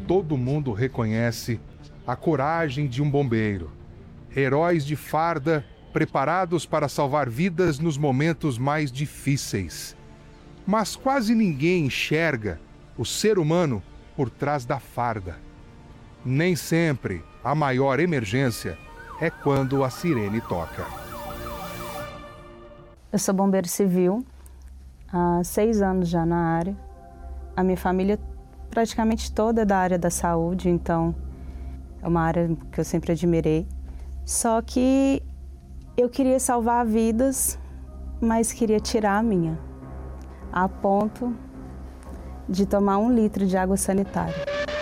todo mundo reconhece a coragem de um bombeiro. Heróis de farda preparados para salvar vidas nos momentos mais difíceis. Mas quase ninguém enxerga o ser humano por trás da farda. Nem sempre a maior emergência é quando a sirene toca. Eu sou bombeiro civil, há 6 anos já na área. A minha família praticamente toda é da área da saúde, então é uma área que eu sempre admirei. Só que eu queria salvar vidas, mas queria tirar a minha, a ponto de tomar 1 litro de água sanitária.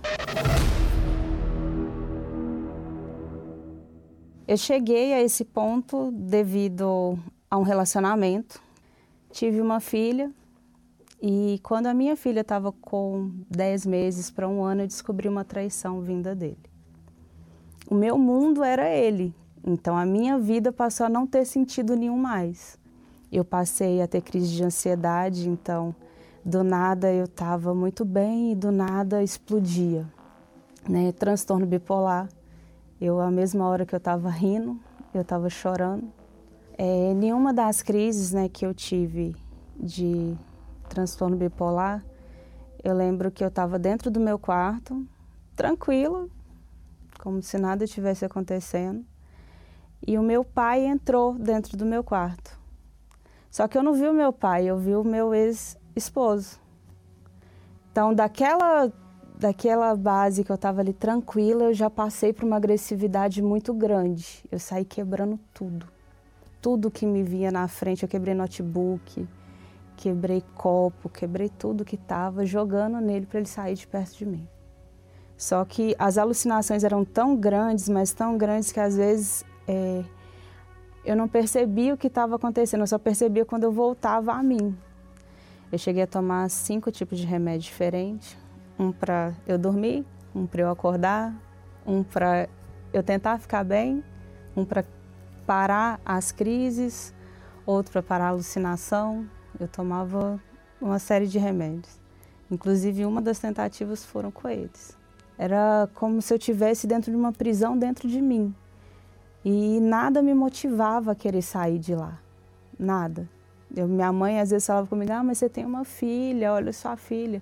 Eu cheguei a esse ponto devido a um relacionamento. Tive uma filha e quando a minha filha estava com 10 meses para 1 ano, eu descobri uma traição vinda dele. O meu mundo era ele, então a minha vida passou a não ter sentido nenhum mais. Eu passei a ter crise de ansiedade, então do nada eu estava muito bem e do nada explodia, né? Transtorno bipolar. A mesma hora que eu estava rindo, eu estava chorando. Nenhuma das crises, né, que eu tive de transtorno bipolar, eu lembro que eu estava dentro do meu quarto, tranquila, como se nada tivesse acontecendo, e o meu pai entrou dentro do meu quarto. Só que eu não vi o meu pai, eu vi o meu ex-esposo. Então, daquela base que eu estava ali tranquila, eu já passei por uma agressividade muito grande. Eu saí quebrando tudo. Tudo que me via na frente, eu quebrei notebook, quebrei copo, quebrei tudo que estava, jogando nele para ele sair de perto de mim. Só que as alucinações eram tão grandes, mas tão grandes que às vezes eu não percebia o que estava acontecendo, eu só percebia quando eu voltava a mim. Eu cheguei a tomar 5 tipos de remédio diferentes. Um para eu dormir, um para eu acordar, um para eu tentar ficar bem, um para parar as crises, outro para parar a alucinação. Eu tomava uma série de remédios. Inclusive, uma das tentativas foram com eles. Era como se eu estivesse dentro de uma prisão dentro de mim. E nada me motivava a querer sair de lá. Nada. Minha mãe às vezes falava comigo, mas você tem uma filha, olha sua filha.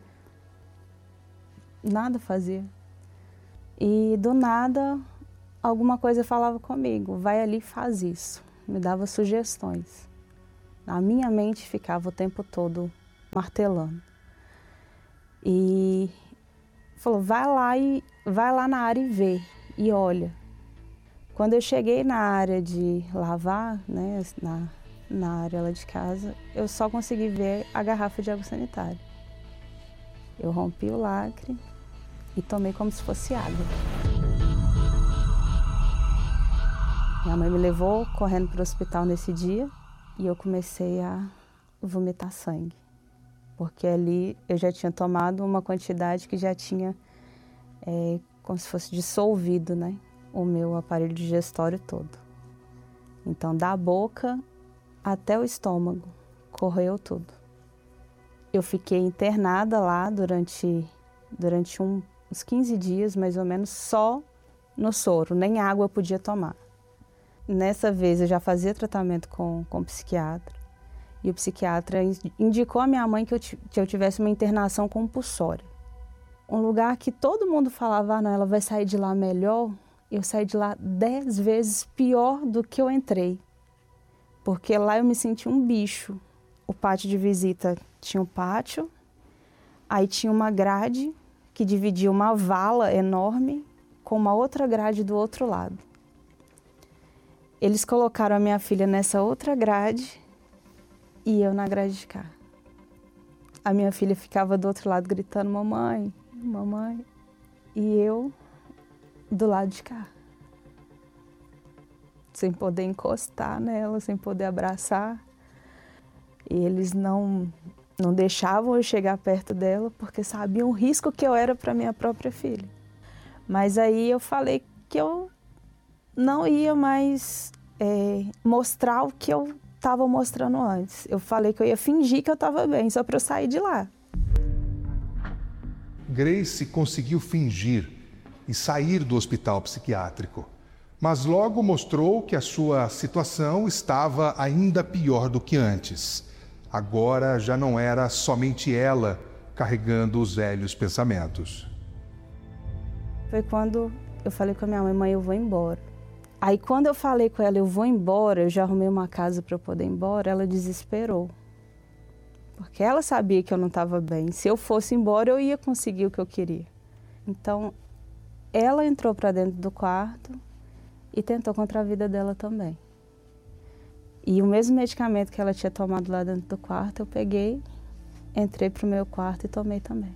Nada fazia. E do nada, alguma coisa falava comigo, vai ali e faz isso. Me dava sugestões. A minha mente ficava o tempo todo martelando. E falou, vai lá na área e vê, e olha. Quando eu cheguei na área de lavar, né, na área lá de casa, eu só consegui ver a garrafa de água sanitária. Eu rompi o lacre e tomei como se fosse água. Minha mãe me levou correndo para o hospital nesse dia e eu comecei a vomitar sangue. Porque ali eu já tinha tomado uma quantidade que já tinha como se fosse dissolvido, né, o meu aparelho digestório todo. Então, da boca até o estômago, correu tudo. Eu fiquei internada lá durante uns 15 dias, mais ou menos, só no soro, nem água eu podia tomar. Nessa vez eu já fazia tratamento com o psiquiatra, e o psiquiatra indicou à minha mãe que eu tivesse uma internação compulsória. Um lugar que todo mundo falava, não, ela vai sair de lá melhor, eu saí de lá 10 vezes pior do que eu entrei. Porque lá eu me senti um bicho. O pátio de visita tinha um pátio, aí tinha uma grade que dividia uma vala enorme com uma outra grade do outro lado. Eles colocaram a minha filha nessa outra grade e eu na grade de cá. A minha filha ficava do outro lado gritando, mamãe, mamãe, e eu do lado de cá. Sem poder encostar nela, sem poder abraçar. E eles não deixavam eu chegar perto dela porque sabiam o risco que eu era para minha própria filha. Mas aí eu falei que eu não ia mais mostrar o que eu estava mostrando antes. Eu falei que eu ia fingir que eu estava bem, só para eu sair de lá. Grace conseguiu fingir e sair do hospital psiquiátrico, mas logo mostrou que a sua situação estava ainda pior do que antes. Agora já não era somente ela carregando os velhos pensamentos. Foi quando eu falei com a minha mãe: mãe, eu vou embora. Aí quando eu falei com ela, eu vou embora, eu já arrumei uma casa para eu poder ir embora, ela desesperou. Porque ela sabia que eu não estava bem. Se eu fosse embora, eu ia conseguir o que eu queria. Então, ela entrou para dentro do quarto e tentou contra a vida dela também. E o mesmo medicamento que ela tinha tomado lá dentro do quarto, eu peguei, entrei para o meu quarto e tomei também.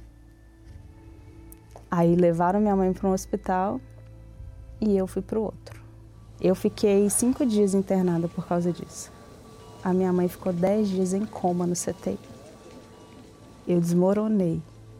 Aí levaram minha mãe para um hospital e eu fui para o outro. Eu fiquei 5 dias internada por causa disso. A minha mãe ficou 10 dias em coma no CTI. Eu desmoronei.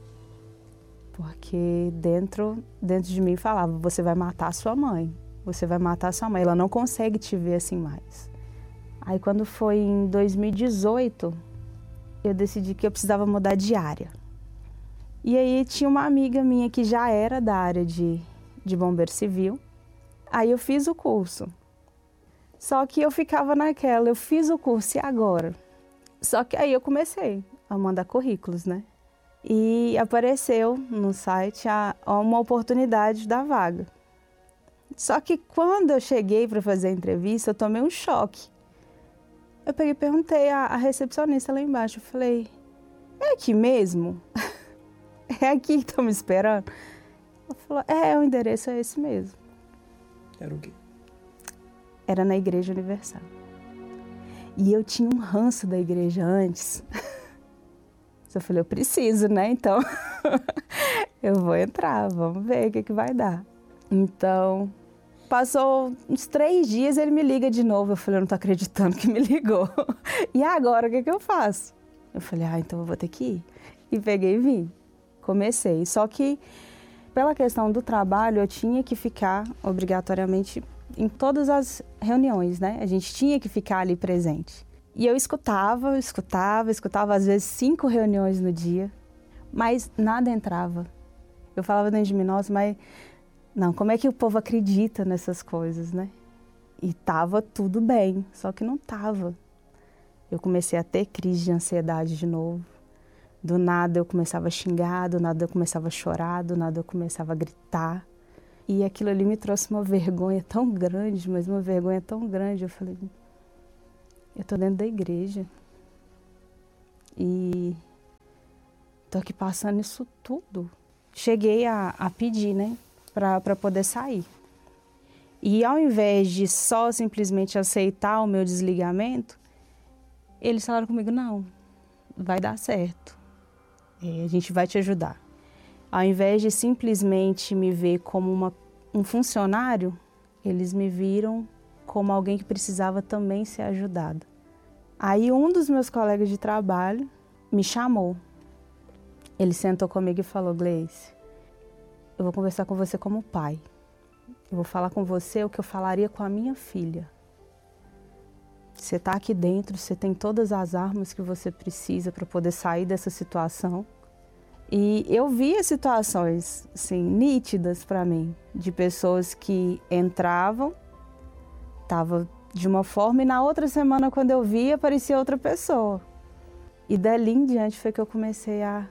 Porque dentro de mim falava: você vai matar a sua mãe. Você vai matar a sua mãe. Ela não consegue te ver assim mais. Aí quando foi em 2018, eu decidi que eu precisava mudar de área. E aí tinha uma amiga minha que já era da área de bombeiro civil. Aí eu fiz o curso. Só que eu ficava naquela, eu fiz o curso e agora? Só que aí eu comecei a mandar currículos, né? E apareceu no site uma oportunidade da vaga. Só que quando eu cheguei para fazer a entrevista, eu tomei um choque. Eu peguei e perguntei à recepcionista lá embaixo, eu falei: é aqui mesmo? É aqui que estão me esperando? Ela falou: o endereço é esse mesmo. Era o quê? Era na Igreja Universal. E eu tinha um ranço da igreja antes. Eu falei: eu preciso, né? Então, eu vou entrar, vamos ver o que vai dar. Então, passou uns 3 dias, ele me liga de novo. Eu falei: eu não tô acreditando que me ligou. E agora, o que eu faço? Eu falei: então eu vou ter que ir. E peguei e vim. Comecei. Só que, pela questão do trabalho, eu tinha que ficar obrigatoriamente em todas as reuniões, né? A gente tinha que ficar ali presente. E eu escutava, às vezes 5 reuniões no dia, mas nada entrava. Eu falava dentro de mim: nossa, mas não, como é que o povo acredita nessas coisas, né? E tava tudo bem, só que não tava. Eu comecei a ter crise de ansiedade de novo. Do nada eu começava a xingar, do nada eu começava a chorar, do nada eu começava a gritar. E aquilo ali me trouxe uma vergonha tão grande, mas uma vergonha tão grande. Eu falei: eu tô dentro da igreja e tô aqui passando isso tudo. Cheguei a pedir, né, para poder sair. E ao invés de só simplesmente aceitar o meu desligamento, eles falaram comigo: não, vai dar certo. A gente vai te ajudar. Ao invés de simplesmente me ver como um funcionário, eles me viram como alguém que precisava também ser ajudado. Aí um dos meus colegas de trabalho me chamou. Ele sentou comigo e falou: Gleice, eu vou conversar com você como pai. Eu vou falar com você o que eu falaria com a minha filha. Você está aqui dentro, você tem todas as armas que você precisa para poder sair dessa situação. E eu via situações, assim, nítidas para mim, de pessoas que entravam, estava de uma forma e na outra semana, quando eu via, aparecia outra pessoa. E dali em diante foi que eu comecei a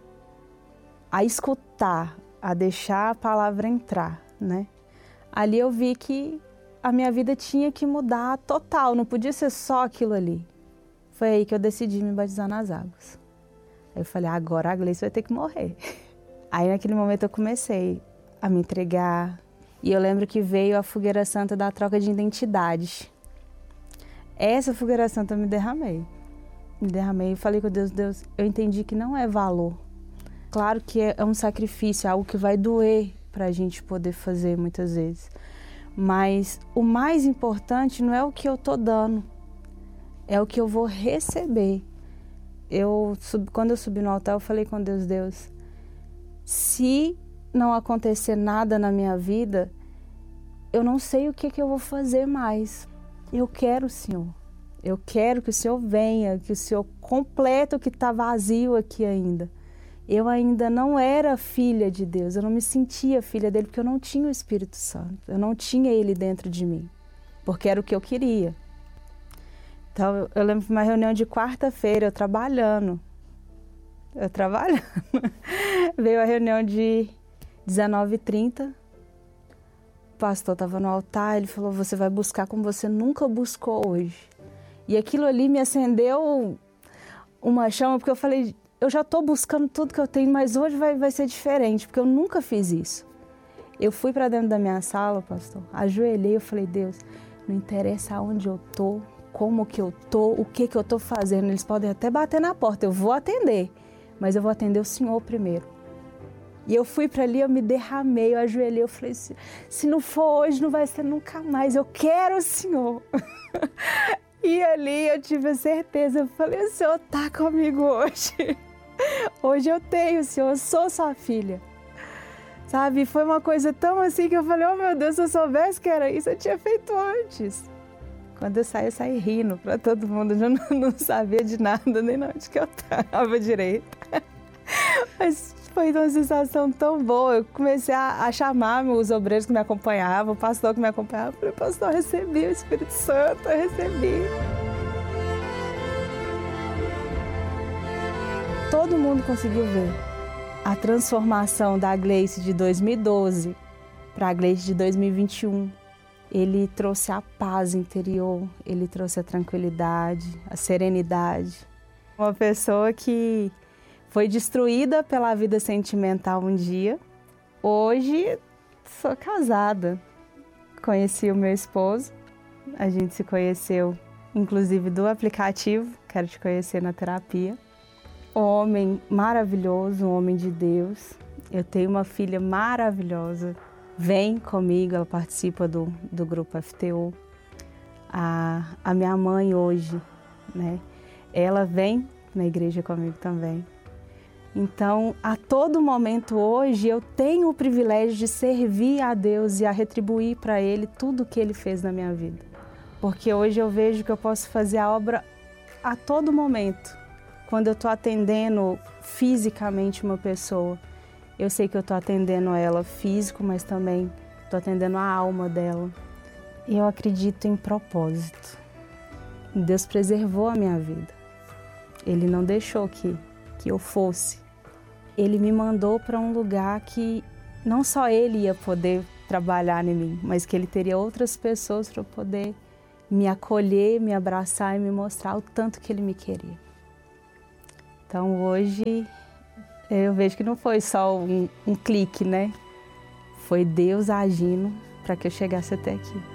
escutar, a deixar a palavra entrar, né? Ali eu vi que a minha vida tinha que mudar total, não podia ser só aquilo ali. Foi aí que eu decidi me batizar nas águas. Aí eu falei: agora a Gleice vai ter que morrer. Aí naquele momento eu comecei a me entregar. E eu lembro que veio a fogueira santa da troca de identidade. Essa fogueira santa eu me derramei. E falei com Deus: Deus, eu entendi que não é valor. Claro que é um sacrifício, é algo que vai doer para a gente poder fazer muitas vezes. Mas o mais importante não é o que eu estou dando, é o que eu vou receber. Quando eu subi no altar, eu falei com Deus: Deus, se não acontecer nada na minha vida, eu não sei o que eu vou fazer mais. Eu quero o Senhor. Eu quero que o Senhor venha, que o Senhor complete o que está vazio aqui ainda. eu ainda não era filha de Deus, eu não me sentia filha dele porque eu não tinha o Espírito Santo, eu não tinha ele dentro de mim, porque era o que eu queria. Então, eu lembro de uma reunião de quarta-feira, eu trabalhando. Veio a reunião de 19h30, o pastor estava no altar, ele falou, você vai buscar como você nunca buscou hoje. E aquilo ali me acendeu uma chama, porque eu falei, eu já estou buscando tudo que eu tenho, mas hoje vai ser diferente, porque eu nunca fiz isso. Eu fui para dentro da minha sala, pastor, ajoelhei, eu falei, Deus, não interessa aonde eu estou, como que eu estou, o que eu estou fazendo, eles podem até bater na porta, eu vou atender, mas eu vou atender o Senhor primeiro. E eu fui para ali, eu me derramei, eu ajoelhei, eu falei, se não for hoje, não vai ser nunca mais, eu quero o Senhor. E ali eu tive a certeza, eu falei, o Senhor está comigo hoje. Hoje eu tenho o Senhor, eu sou sua filha. Sabe, foi uma coisa tão assim que eu falei, oh meu Deus, se eu soubesse que era isso, eu tinha feito antes. Quando eu saí rindo para todo mundo, eu não sabia de nada, nem onde que eu estava direito. Mas foi uma sensação tão boa, eu comecei a chamar os obreiros que me acompanhavam, o pastor que me acompanhava, eu falei, pastor, eu recebi o Espírito Santo, eu recebi. Todo mundo conseguiu ver a transformação da Gleice de 2012 para a Gleice de 2021. Ele trouxe a paz interior, ele trouxe a tranquilidade, a serenidade. Uma pessoa que foi destruída pela vida sentimental um dia. Hoje sou casada. Conheci o meu esposo. A gente se conheceu, inclusive, do aplicativo. Quero te conhecer na terapia. Um homem maravilhoso, um homem de Deus. Eu tenho uma filha maravilhosa. Vem comigo, ela participa do grupo FTO. A minha mãe hoje, né? Ela vem na igreja comigo também. Então, a todo momento hoje, eu tenho o privilégio de servir a Deus e a retribuir para Ele tudo o que Ele fez na minha vida. Porque hoje eu vejo que eu posso fazer a obra a todo momento. Quando eu estou atendendo fisicamente uma pessoa, eu sei que eu estou atendendo ela físico, mas também estou atendendo a alma dela. E eu acredito em propósito. Deus preservou a minha vida. Ele não deixou que eu fosse. Ele me mandou para um lugar que não só Ele ia poder trabalhar em mim, mas que Ele teria outras pessoas para poder me acolher, me abraçar e me mostrar o tanto que Ele me queria. Então hoje eu vejo que não foi só um clique, né? Foi Deus agindo para que eu chegasse até aqui.